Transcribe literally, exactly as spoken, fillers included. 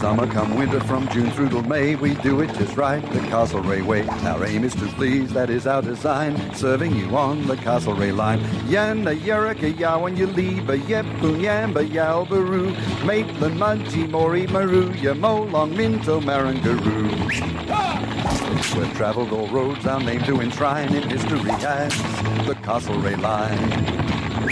summer, come winter, from June through till May, we do it just right, the Castlereagh way. Our aim is to please, that is our design, serving you on the Castlereagh line. Yana Yerika Yawan Yaliba Yepu Yamba Yalbaru, Maitland Mudgee Mori Maru, Yamolong Minto Marangaroo. We've travelled all roads, our name to enshrine in history as the Castlereagh line.